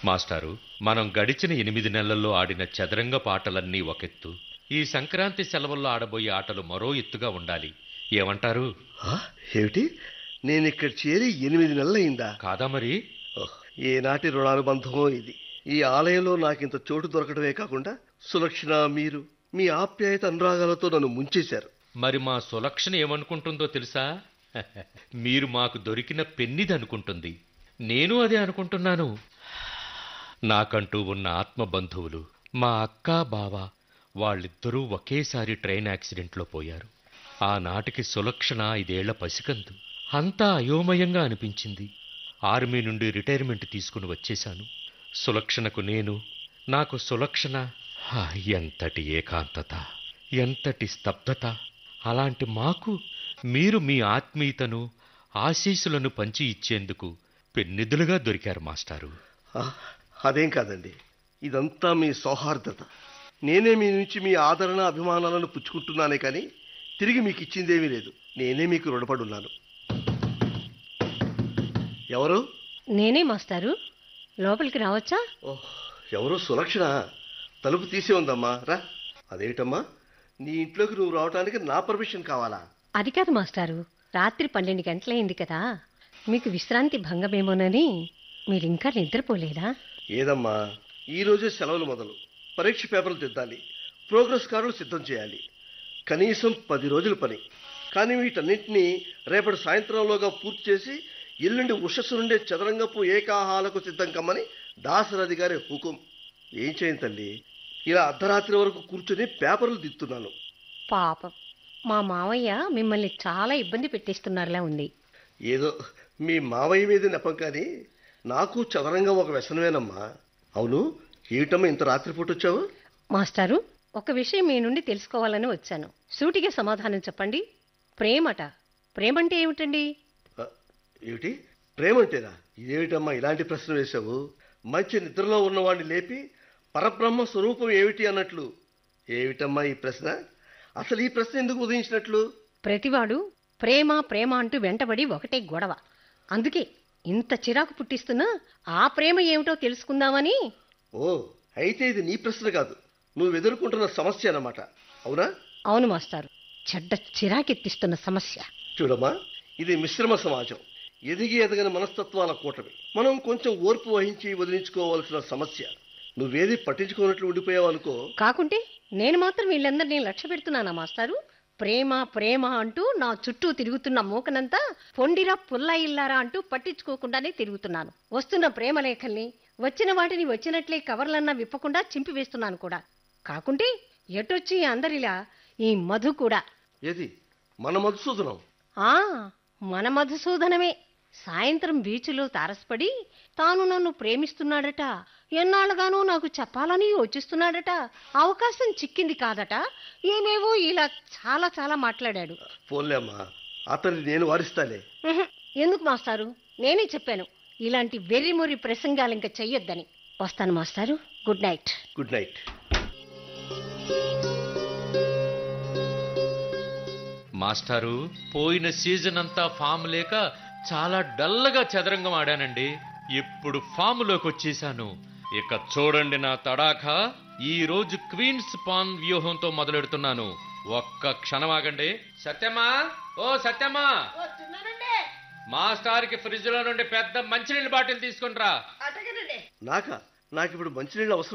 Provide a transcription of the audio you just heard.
మాస్టారు, మనం గడిచిన 8 నెలల్లో ఆడిన చదరంగ ఆటలన్నీ ఒకెత్తు, ఈ సంక్రాంతి సెలవుల్లో ఆడబోయే ఆటలు మరో ఎత్తుగా ఉండాలి. ఏమంటారు? ఆ, ఏమిటి? నేనిక్కడ చేరి 8 నెలలయిందా? కాదా మరి? ఓహ్, ఏనాటి రుణానుబంధమో ఇది. ఈ ఆలయంలో నాకింత చోటు దొరకడమే కాకుండా సులక్షణ, మీరు మీ ఆప్యాయత అనురాగాలతో నన్ను ముంచేశారు. మరి మా సులక్షణ ఏమనుకుంటుందో తెలుసా? మీరు మాకు దొరికిన పెన్నిది అనుకుంటుంది. నేను అదే అనుకుంటున్నాను. నాకంటూ ఉన్న ఆత్మబంధువులు మా అక్క బావ వాళ్ళిద్దరూ ఒకేసారి ట్రైన్ యాక్సిడెంట్లో పోయారు. ఆనాటికి సులక్షణ 5 ఏళ్ల పసికందు. అంతా అయోమయంగా అనిపించింది. ఆర్మీ నుండి రిటైర్మెంట్ తీసుకుని వచ్చేశాను. సులక్షణకు నేను, నాకు సులక్షణ. ఎంతటి ఏకాంతత, ఎంతటి స్తబ్దత! అలాంటి మాకు మీరు మీ ఆత్మీయతను, ఆశీస్సులను పంచి ఇచ్చేందుకు పెన్నిధులుగా దొరికారు మాస్టారు. ఆ, అదేం కాదండి, ఇదంతా మీ సౌహార్దత. నేనే మీ నుంచి మీ ఆదరణ అభిమానాలను పుచ్చుకుంటున్నానే కానీ తిరిగి మీకు ఇచ్చిందేమీ లేదు. నేనే మీకు రుణపడున్నాను. ఎవరు? నేనే మాస్టారు. లోపలికి రావచ్చా? ఓహ్, ఎవరు? సులక్షణ. తలుపు తీసే ఉందమ్మా, రా. అదేమిటమ్మా, నీ ఇంట్లోకి నువ్వు రావటానికి నా పర్మిషన్ కావాలా? అది కాదు మాస్టారు, రాత్రి 12 గంటలైంది కదా, మీకు విశ్రాంతి భంగమేమోనని. మీరింకా నిద్రపోలేదా? ఏదమ్మా, ఈరోజే సెలవులు మొదలు. పరీక్ష పేపర్లు దిద్దాలి, ప్రోగ్రెస్ కార్డులు సిద్ధం చేయాలి. కనీసం 10 రోజుల పని. కానీ వీటన్నింటినీ రేపటి సాయంత్రంలోగా పూర్తి చేసి ఎల్లుండి ఉషస్సు నుండే చదరంగపు ఏకాహాలకు సిద్ధం కమ్మని దాసరథి గారి హుకుం. ఏం చేయను తల్లి, ఇలా అర్ధరాత్రి వరకు కూర్చొని పేపర్లు దిద్దుతున్నాను. పాపం, మా మావయ్య మిమ్మల్ని చాలా ఇబ్బంది పెట్టేస్తున్నారులా ఉంది. ఏదో మీ మావయ్య మీద నెపం, కానీ నాకు చదరంగం ఒక వ్యసనమేనమ్మా. అవును, ఏమిటమ్మా ఇంత రాత్రిపూట వచ్చావు? మాస్టారు, ఒక విషయం మీ నుండి తెలుసుకోవాలని వచ్చాను. సూటిగా సమాధానం చెప్పండి. ప్రేమట, ప్రేమంటే ఏమిటండి? ఆ, ఏమిటి ప్రేమంటేనా? ఇదేమిటమ్మా ఇలాంటి ప్రశ్న వేశావు? మంచి నిద్రలో ఉన్నవాడిని లేపి పరబ్రహ్మ స్వరూపం ఏమిటి అన్నట్లు. ఏమిటమ్మా ఈ ప్రశ్న? అసలు ఈ ప్రశ్న ఎందుకు ఉదయించినట్లు? ప్రతివాడు ప్రేమ ప్రేమ అంటూ వెంటబడి ఒకటే గొడవ. అందుకే ఇంత చిరాకు పుట్టిస్తున్నా ఆ ప్రేమ ఏమిటో తెలుసుకుందామని. ఓ, అయితే ఇది నీ ప్రశ్న కాదు, నువ్వు ఎదుర్కొంటున్న సమస్య అన్నమాట. అవునా? అవును మాస్టారు, చెడ్డ చిరాకెత్తిస్తున్న సమస్య. చూడమ్మా, ఇది మిశ్రమ సమాజం, ఎదిగి ఎదగని మనస్తత్వాల కూటమి. మనం కొంచెం ఓర్పు వహించి వదిలించుకోవాల్సిన సమస్య. నువ్వేది పట్టించుకోనట్లు ఉండిపోయావు అనుకో. కాకుంటే నేను మాత్రం వీళ్ళందరినీ లక్ష్య పెడుతున్నానా మాస్టారు? ప్రేమ ప్రేమ అంటూ నా చుట్టూ తిరుగుతున్న మూకనంతా పొండిరా పుల్ల ఇల్లారా అంటూ పట్టించుకోకుండానే తిరుగుతున్నాను. వస్తున్న ప్రేమ లేఖల్ని, వచ్చిన వాటిని వచ్చినట్లే కవర్లన్నా విప్పకుండా చింపివేస్తున్నాను కూడా. కాకుంటే ఎటొచ్చి అందరిలా ఈ మధు కూడా. ఏది మన మధుసూదనం? ఆ, మన మధుసూదనమే. సాయంత్రం బీచ్లో తారసపడి తాను నన్ను ప్రేమిస్తున్నాడట, ఎన్నాళ్ళుగానో నాకు చెప్పాలని యోచిస్తున్నాడట, అవకాశం చిక్కింది కాదట, ఏమేవో ఇలా చాలా చాలా మాట్లాడాడు. పోన్లే అమ్మా, అతన్ని నేను వారిస్తాలే. ఉహుం, ఎందుకు మాస్టారు? నేనే చెప్పాను ఇలాంటి వెర్రిమొర్రి ప్రసంగాలు ఇంకా చెయ్యొద్దని. వస్తాను మాస్టారు, గుడ్ నైట్. Good night. మాస్టారు, పోయిన సీజన్ అంతా ఫామ్ లేక చాలా డల్గా చదరంగం ఆడానండి. ఇప్పుడు ఫామ్లోకి వచ్చేసాను. ఇక చూడండి నా తడాఖా. ఈ రోజు క్వీన్స్ పాన్ వ్యూహంతో మొదలెడుతున్నాను. ఒక్క క్షణం ఆగండి. సత్యమా, ఓ సత్యమా, మాస్టర్ కి ఫ్రిడ్జ్ లో నుండి పెద్ద మంచినీళ్ళ బాటిల్ తీసుకుని రా. నాకిప్పుడు మంచినీళ్ళు అవసరం